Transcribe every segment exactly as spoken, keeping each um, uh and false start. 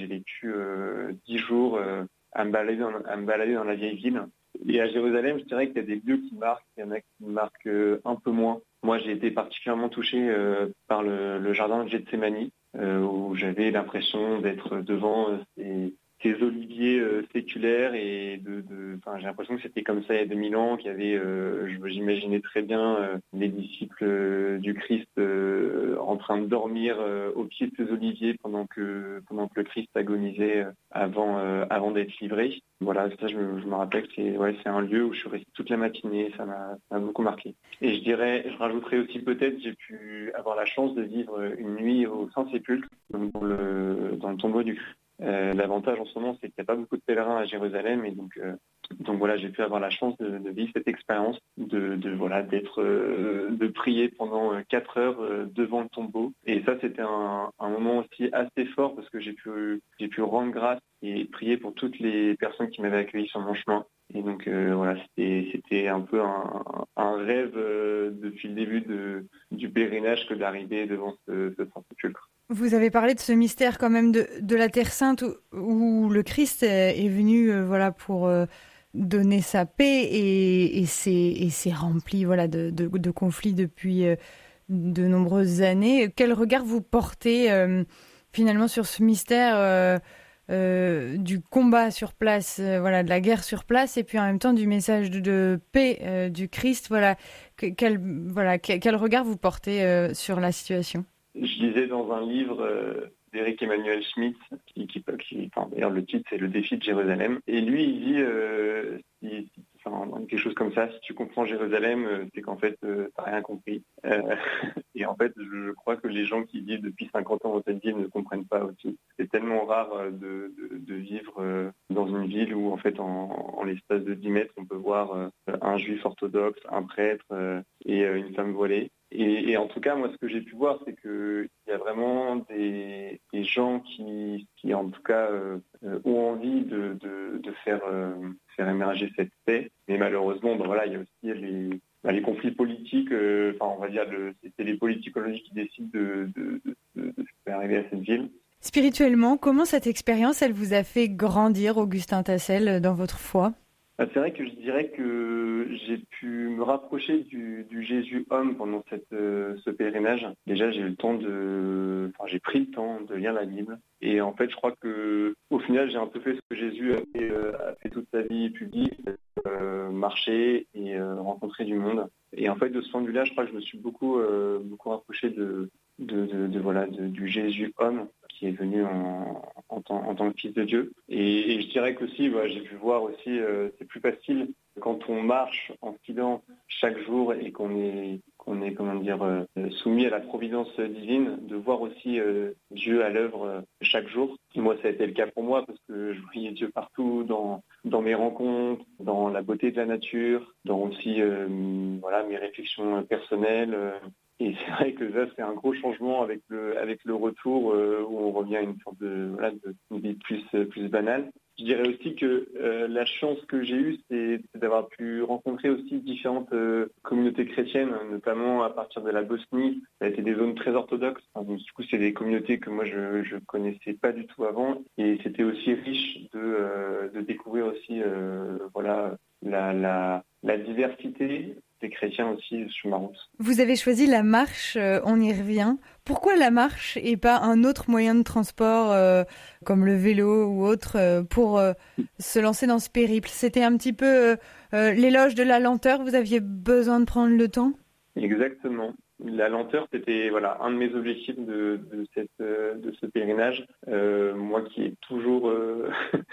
vécu euh, dix jours euh, à, me balader dans, à me balader dans la vieille ville. Et à Jérusalem, je dirais qu'il y a des lieux qui marquent, il y en a qui marquent euh, un peu moins. Moi, j'ai été particulièrement touché euh, par le, le jardin de Gethsémani, euh, où j'avais l'impression d'être devant euh, ces, ces oliviers euh, séculaires et de, de, enfin, j'ai l'impression que c'était comme ça il y a deux mille ans, qu'il y avait, euh, j'imaginais très bien euh, les disciples euh, du Christ euh, en train de dormir euh, au pied de ces oliviers pendant que pendant que le Christ agonisait euh, avant euh, avant d'être livré. Voilà, ça je me, je me rappelle que c'est ouais, c'est un lieu où je suis resté toute la matinée, ça m'a, ça m'a beaucoup marqué. Et je dirais, je rajouterais aussi peut-être, j'ai pu avoir la chance de vivre une nuit au Saint-Sépulcre, donc dans le dans le tombeau du Christ. Euh, l'avantage en ce moment, c'est qu'il n'y a pas beaucoup de pèlerins à Jérusalem, et donc, euh, donc voilà, j'ai pu avoir la chance de, de vivre cette expérience, de, de voilà, d'être, euh, de prier pendant quatre heures euh, devant le tombeau. Et ça, c'était un, un moment aussi assez fort parce que j'ai pu, j'ai pu rendre grâce et prier pour toutes les personnes qui m'avaient accueilli sur mon chemin. Et donc euh, voilà, c'était, c'était un peu un, un rêve euh, depuis le début de, du pèlerinage que d'arriver devant ce, ce Saint-Sépulcre. Vous avez parlé de ce mystère quand même de, de la Terre Sainte où, où le Christ est venu euh, voilà, pour euh, donner sa paix et, et, c'est, et c'est rempli voilà, de, de, de conflits depuis euh, de nombreuses années. Quel regard vous portez euh, finalement sur ce mystère euh, euh, du combat sur place, euh, voilà, de la guerre sur place et puis en même temps du message de, de paix euh, du Christ, voilà, que, quel, voilà, quel, quel regard vous portez euh, sur la situation? Je lisais dans un livre euh, d'Éric Emmanuel Schmitt, qui, qui, qui enfin, d'ailleurs le titre c'est Le défi de Jérusalem, et lui il dit euh, si, si, enfin, quelque chose comme ça, si tu comprends Jérusalem, euh, c'est qu'en fait euh, t'as rien compris. Euh, et en fait je, je crois que les gens qui vivent depuis cinquante ans dans cette ville ne comprennent pas aussi. C'est tellement rare euh, de, de, de vivre euh, dans une ville où en fait en, en l'espace de dix mètres on peut voir euh, un juif orthodoxe, un prêtre euh, et euh, une femme voilée. Et, et en tout cas, moi, ce que j'ai pu voir, c'est qu'il y a vraiment des, des gens qui, qui, en tout cas, euh, ont envie de, de, de faire, euh, faire émerger cette paix. Mais malheureusement, ben voilà, il y a aussi les, ben les conflits politiques. Euh, enfin, on va dire, le, c'est les politicologies qui décident de, de, de, de faire arriver à cette ville. Spirituellement, comment cette expérience, elle vous a fait grandir, Augustin Tassel, dans votre foi ? C'est vrai que je dirais que j'ai pu me rapprocher du, du Jésus homme pendant cette, euh, ce pèlerinage. Déjà, j'ai eu le temps de, enfin, j'ai pris le temps de lire la Bible. Et en fait, je crois que, au final, j'ai un peu fait ce que Jésus a fait, euh, a fait toute sa vie publique, euh, marcher et euh, rencontrer du monde. Et en fait, de ce point de vue-là, je crois que je me suis beaucoup, euh, beaucoup rapproché de, de, de, de voilà, de, du Jésus homme qui est venu en, en, tant, en tant que fils de Dieu. Et, et je dirais qu'aussi, bah, j'ai pu voir aussi, euh, c'est plus facile quand on marche en silence chaque jour et qu'on est, qu'on est comment dire, euh, soumis à la providence divine, de voir aussi euh, Dieu à l'œuvre euh, chaque jour. Et moi, ça a été le cas pour moi parce que je voyais Dieu partout, dans, dans mes rencontres, dans la beauté de la nature, dans aussi euh, voilà, mes réflexions personnelles. Euh, Et c'est vrai que ça, c'est un gros changement avec le, avec le retour euh, où on revient à une sorte de, voilà, de une vie plus, plus banale. Je dirais aussi que euh, la chance que j'ai eue, c'est, c'est d'avoir pu rencontrer aussi différentes euh, communautés chrétiennes, notamment à partir de la Bosnie. Ça a été des zones très orthodoxes. Enfin, donc, du coup, c'est des communautés que moi, je je connaissais pas du tout avant. Et c'était aussi riche de, euh, de découvrir aussi euh, voilà, la, la, la diversité des chrétiens aussi sur ma route. Vous avez choisi la marche, euh, on y revient. Pourquoi la marche et pas un autre moyen de transport euh, comme le vélo ou autre euh, pour euh, se lancer dans ce périple? C'était un petit peu euh, euh, l'éloge de la lenteur, vous aviez besoin de prendre le temps? Exactement. La lenteur, c'était voilà un de mes objectifs de, de, cette, de ce pèlerinage. Euh, moi qui ai toujours euh,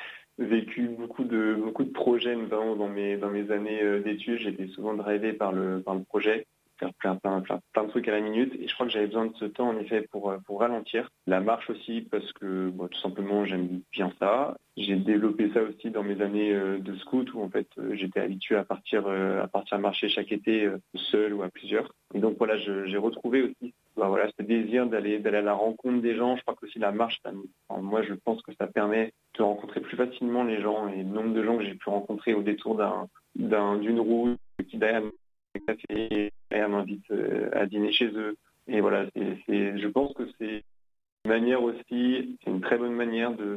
vécu beaucoup de beaucoup de projets, notamment dans mes dans mes années d'études, j'étais souvent drivé par le par le projet, faire plein plein plein plein de trucs à la minute. Et je crois que j'avais besoin de ce temps en effet pour pour ralentir. La marche aussi parce que bon, tout simplement j'aime bien ça. J'ai développé ça aussi dans mes années de scout où en fait j'étais habitué à partir à partir marcher chaque été seul ou à plusieurs. Et donc voilà, je, j'ai retrouvé aussi bah, voilà, ce désir d'aller d'aller à la rencontre des gens. Je crois que aussi la marche, ça, enfin, moi je pense que ça permet de rencontrer plus facilement les gens. Et le nombre de gens que j'ai pu rencontrer au détour d'un, d'un d'une route qui derrière café, derrière m'invite à dîner chez eux. Et voilà, c'est, c'est, je pense que c'est une manière aussi, c'est une très bonne manière de